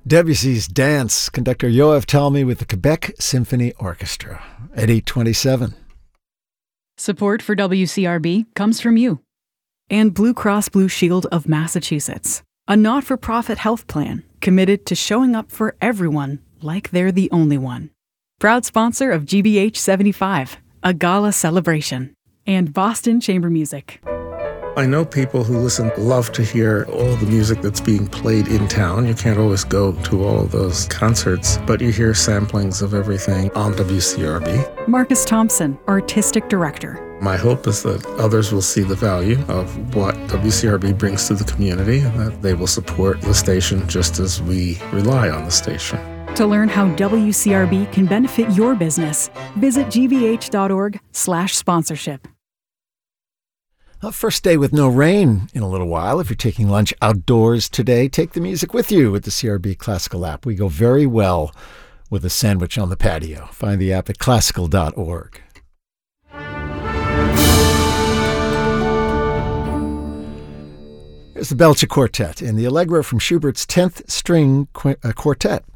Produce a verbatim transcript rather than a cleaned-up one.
Debussy's Dance, conductor Yoav Talmy with the Quebec Symphony Orchestra at eight twenty-seven. Support for W C R B comes from you and Blue Cross Blue Shield of Massachusetts, a not-for-profit health plan committed to showing up for everyone like they're the only one. Proud sponsor of G B H seventy-five, a gala celebration, and Boston Chamber Music. I know people who listen love to hear all the music that's being played in town. You can't always go to all of those concerts, but you hear samplings of everything on W C R B. Marcus Thompson, Artistic Director. My hope is that others will see the value of what W C R B brings to the community and that they will support the station just as we rely on the station. To learn how W C R B can benefit your business, visit gvh.org slash sponsorship. Well, first day with no rain in a little while. If you're taking lunch outdoors today, take the music with you with the C R B Classical app. We go very well with a sandwich on the patio. Find the app at classical dot org. Here's the Belcher Quartet in the Allegro from Schubert's tenth String Qu- uh, Quartet.